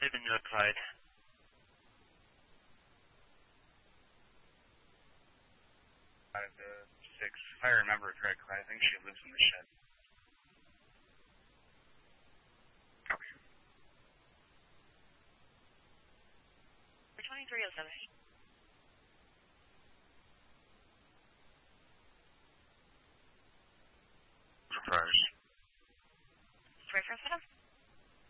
They've been notified. 5 to 6. If I remember correctly, I think she lives in the shed. Okay. 2307. Surprise. Reference item?